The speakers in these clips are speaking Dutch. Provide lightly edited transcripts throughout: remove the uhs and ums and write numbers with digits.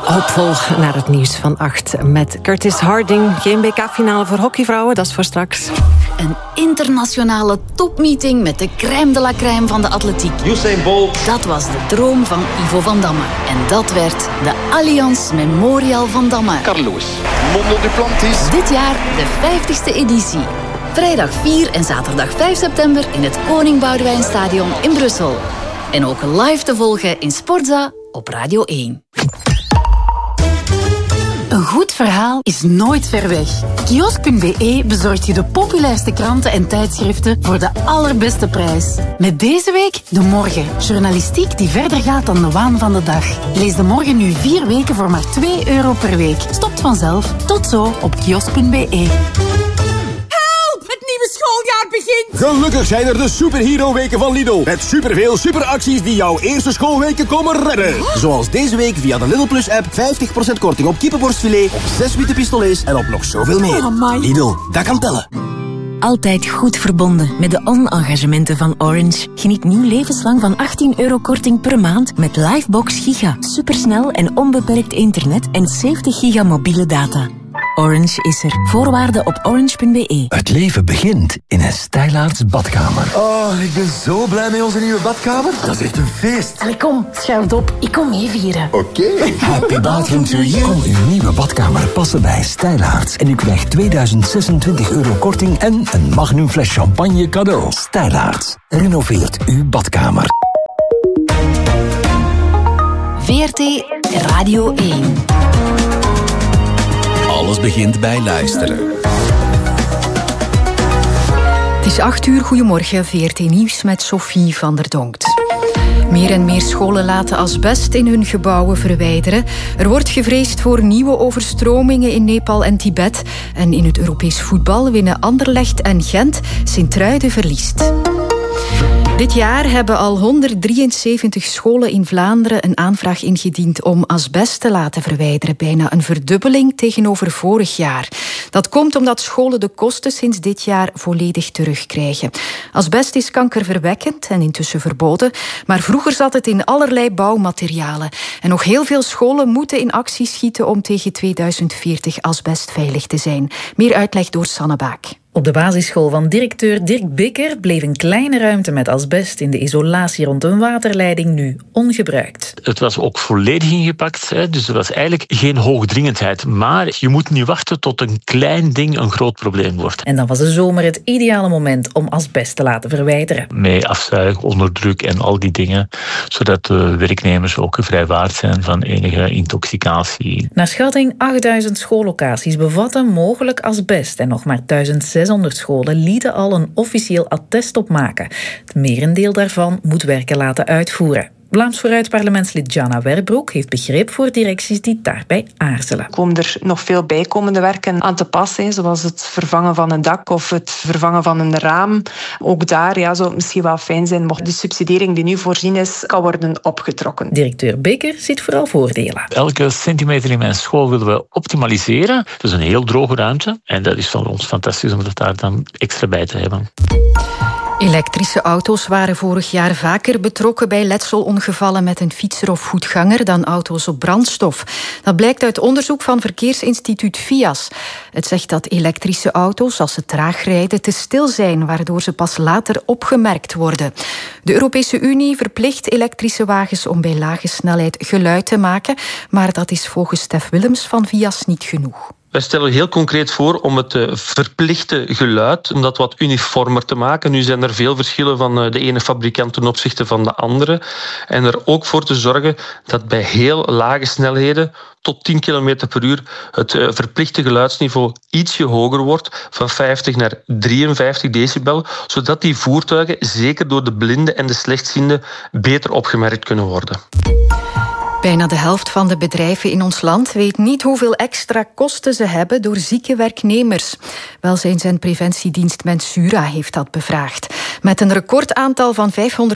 Hoopvol naar het nieuws van 8 met Curtis Harding. Geen WK-finale voor hockeyvrouwen, dat is voor straks. Een internationale topmeeting met de crème de la crème van de atletiek. Usain Bolt. Dat was de droom van Ivo van Damme. En dat werd de Allianz Memorial van Damme. Carlos Mondo Duplantis. Dit jaar de 50ste editie. Vrijdag 4 en zaterdag 5 september in het Koning Boudewijnstadion in Brussel. En ook live te volgen in Sportza op Radio 1. Een goed verhaal is nooit ver weg. Kiosk.be bezorgt je de populairste kranten en tijdschriften voor de allerbeste prijs. Met deze week De Morgen. Journalistiek die verder gaat dan de waan van de dag. Lees De Morgen nu 4 weken voor maar €2 per week. Stopt vanzelf. Tot zo op kiosk.be. Schooljaar begint! Gelukkig zijn er de Superhero-weken van Lidl. Met superveel superacties die jouw eerste schoolweken komen redden. Zoals deze week via de Lidl Plus-app 50% korting op kippenborstfilet, op 6 witte pistolets en op nog zoveel meer. Oh, Lidl, dat kan tellen. Altijd goed verbonden met de on-engagementen van Orange. Geniet nu levenslang van €18 korting per maand met Livebox Giga. Supersnel en onbeperkt internet en 70 giga mobiele data. Orange is er. Voorwaarden op orange.be. Het leven begint in een Stijlaarts badkamer. Oh, ik ben zo blij met onze nieuwe badkamer. Dat is echt een feest. Allee, kom, schuif op. Ik kom mee vieren. Oké. Happy bathroom to you. Kom uw nieuwe badkamer passen bij Stijlaarts. En u krijgt €2026 korting en een magnum fles champagne cadeau. Stijlaarts. Renoveert uw badkamer. VRT Radio 1. Alles begint bij luisteren. Het is 8 uur, goedemorgen, VRT Nieuws met Sophie van der Donkt. Meer en meer scholen laten asbest in hun gebouwen verwijderen. Er wordt gevreesd voor nieuwe overstromingen in Nepal en Tibet. En in het Europees voetbal winnen Anderlecht en Gent. Sint-Truiden verliest. Dit jaar hebben al 173 scholen in Vlaanderen een aanvraag ingediend om asbest te laten verwijderen. Bijna een verdubbeling tegenover vorig jaar. Dat komt omdat scholen de kosten sinds dit jaar volledig terugkrijgen. Asbest is kankerverwekkend en intussen verboden, maar vroeger zat het in allerlei bouwmaterialen. En nog heel veel scholen moeten in actie schieten om tegen 2040 asbestveilig te zijn. Meer uitleg door Sanne Baak. Op de basisschool van directeur Dirk Bikker bleef een kleine ruimte met asbest in de isolatie rond een waterleiding nu ongebruikt. Het was ook volledig ingepakt, dus er was eigenlijk geen hoogdringendheid. Maar je moet niet wachten tot een klein ding een groot probleem wordt. En dan was de zomer het ideale moment om asbest te laten verwijderen. Met afzuig, onderdruk en al die dingen, zodat de werknemers ook vrijwaard zijn van enige intoxicatie. Naar schatting 8000 schoollocaties bevatten mogelijk asbest en nog maar 1600 scholen lieten al een officieel attest opmaken. Het merendeel daarvan moet werken laten uitvoeren. Vlaams Vooruit-parlementslid Jana Werbroek heeft begrip voor directies die daarbij aarzelen. Er komen er nog veel bijkomende werken aan te pas, zoals het vervangen van een dak of het vervangen van een raam. Ook daar zou het misschien wel fijn zijn mocht de subsidiëring die nu voorzien is, kan worden opgetrokken. Directeur Bikker ziet vooral voordelen. Elke centimeter in mijn school willen we optimaliseren. Het is een heel droge ruimte en dat is voor ons fantastisch om dat daar dan extra bij te hebben. Elektrische auto's waren vorig jaar vaker betrokken bij letselongevallen met een fietser of voetganger dan auto's op brandstof. Dat blijkt uit onderzoek van verkeersinstituut VIAS. Het zegt dat elektrische auto's, als ze traag rijden, te stil zijn, waardoor ze pas later opgemerkt worden. De Europese Unie verplicht elektrische wagens om bij lage snelheid geluid te maken, maar dat is volgens Stef Willems van VIAS niet genoeg. Wij stellen heel concreet voor om het verplichte geluid, om dat wat uniformer te maken. Nu zijn er veel verschillen van de ene fabrikant ten opzichte van de andere. En er ook voor te zorgen dat bij heel lage snelheden, tot 10 km per uur, het verplichte geluidsniveau ietsje hoger wordt, van 50 naar 53 decibel, zodat die voertuigen, zeker door de blinden en de slechtzienden, beter opgemerkt kunnen worden. Bijna de helft van de bedrijven in ons land weet niet hoeveel extra kosten ze hebben door zieke werknemers. Welzijns- en preventiedienst Mensura heeft dat bevraagd. Met een recordaantal van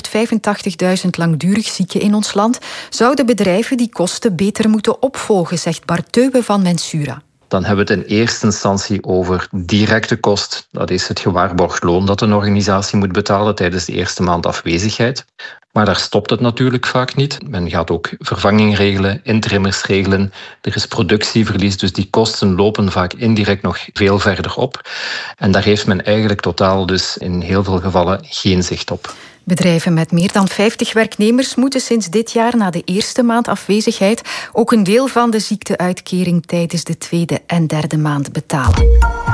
585.000 langdurig zieken in ons land zouden bedrijven die kosten beter moeten opvolgen, zegt Bart Teuben van Mensura. Dan hebben we het in eerste instantie over directe kost. Dat is het gewaarborgd loon dat een organisatie moet betalen tijdens de eerste maand afwezigheid. Maar daar stopt het natuurlijk vaak niet. Men gaat ook vervanging regelen, interimmers regelen. Er is productieverlies, dus die kosten lopen vaak indirect nog veel verder op. En daar heeft men eigenlijk totaal dus in heel veel gevallen geen zicht op. Bedrijven met meer dan 50 werknemers moeten sinds dit jaar na de eerste maand afwezigheid ook een deel van de ziekteuitkering tijdens de tweede en derde maand betalen.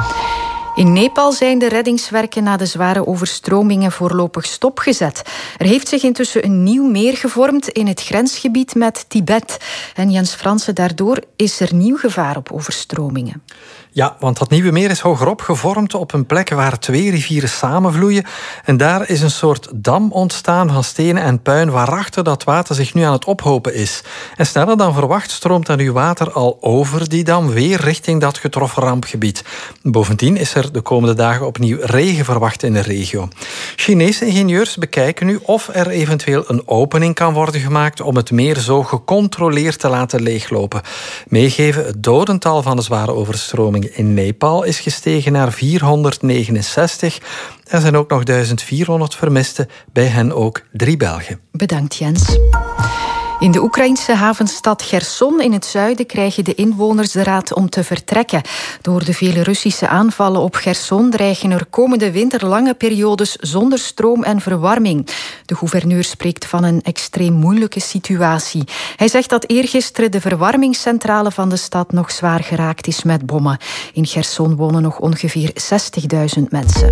In Nepal zijn de reddingswerken na de zware overstromingen voorlopig stopgezet. Er heeft zich intussen een nieuw meer gevormd in het grensgebied met Tibet. En Jens Fransen, daardoor is er nieuw gevaar op overstromingen. Ja, want dat nieuwe meer is hogerop gevormd op een plek waar 2 rivieren samenvloeien. En daar is een soort dam ontstaan van stenen en puin waarachter dat water zich nu aan het ophopen is. En sneller dan verwacht stroomt er nu water al over die dam weer richting dat getroffen rampgebied. Bovendien is er de komende dagen opnieuw regen verwacht in de regio. Chinese ingenieurs bekijken nu of er eventueel een opening kan worden gemaakt om het meer zo gecontroleerd te laten leeglopen. Meegeven, het dodental van de zware overstromingen in Nepal is gestegen naar 469. Er zijn ook nog 1400 vermisten, bij hen ook 3 Belgen. Bedankt, Jens. In de Oekraïnse havenstad Cherson in het zuiden krijgen de inwoners de raad om te vertrekken. Door de vele Russische aanvallen op Cherson dreigen er komende winter lange periodes zonder stroom en verwarming. De gouverneur spreekt van een extreem moeilijke situatie. Hij zegt dat eergisteren de verwarmingscentrale van de stad nog zwaar geraakt is met bommen. In Cherson wonen nog ongeveer 60.000 mensen.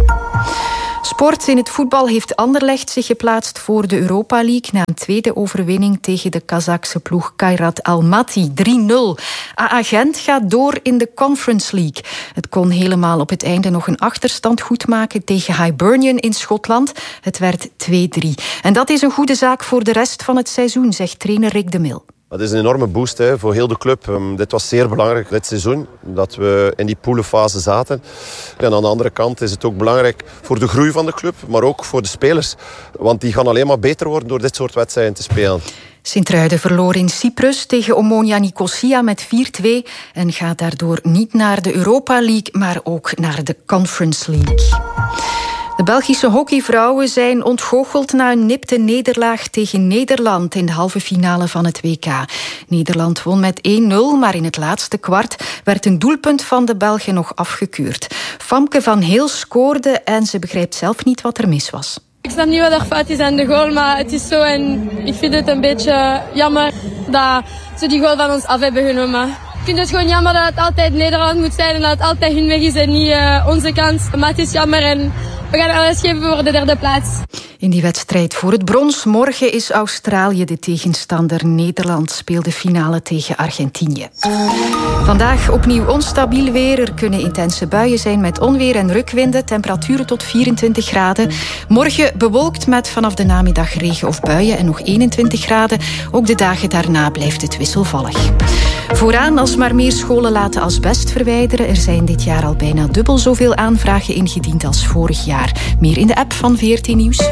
Sport. In het voetbal heeft Anderlecht zich geplaatst voor de Europa League na een tweede overwinning tegen de Kazachse ploeg Kairat Almaty 3-0. AA Gent gaat door in de Conference League. Het kon helemaal op het einde nog een achterstand goedmaken tegen Hibernian in Schotland. Het werd 2-3. En dat is een goede zaak voor de rest van het seizoen, zegt trainer Rick de Mil. Dat is een enorme boost voor heel de club. Dit was zeer belangrijk dit seizoen, dat we in die poelenfase zaten. En aan de andere kant is het ook belangrijk voor de groei van de club, maar ook voor de spelers. Want die gaan alleen maar beter worden door dit soort wedstrijden te spelen. Sint-Truiden verloor in Cyprus tegen Omonia Nicosia met 4-2 en gaat daardoor niet naar de Europa League, maar ook naar de Conference League. De Belgische hockeyvrouwen zijn ontgoocheld na een nipte nederlaag tegen Nederland in de halve finale van het WK. Nederland won met 1-0, maar in het laatste kwart werd een doelpunt van de Belgen nog afgekeurd. Famke van Heel scoorde en ze begrijpt zelf niet wat er mis was. Ik snap niet wat er fout is aan de goal, maar het is zo en ik vind het een beetje jammer dat ze die goal van ons af hebben genomen. Ik vind het gewoon jammer dat het altijd Nederland moet zijn en dat het altijd hun weg is en niet onze kans. Maar het is jammer en we gaan alles geven voor de derde plaats. In die wedstrijd voor het brons morgen is Australië de tegenstander. Nederland speelt de finale tegen Argentinië. Vandaag opnieuw onstabiel weer. Er kunnen intense buien zijn met onweer en rukwinden. Temperaturen tot 24 graden. Morgen bewolkt met vanaf de namiddag regen of buien en nog 21 graden. Ook de dagen daarna blijft het wisselvallig. Vooraan alsmaar meer scholen laten asbest verwijderen. Er zijn dit jaar al bijna dubbel zoveel aanvragen ingediend als vorig jaar. Meer in de app van VRT Nieuws.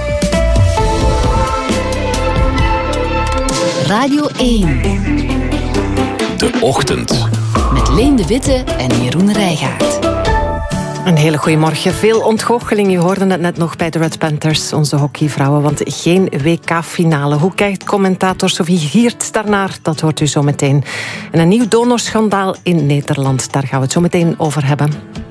Radio 1. De Ochtend. Met Leen de Witte en Jeroen Rijgaard. Een hele goede morgen. Veel ontgoocheling. Je hoorde het net nog bij de Red Panthers, onze hockeyvrouwen. Want geen WK-finale. Hoe kijkt commentator Sophie Geert daarnaar? Dat hoort u zo meteen. En een nieuw donorschandaal in Nederland. Daar gaan we het zo meteen over hebben.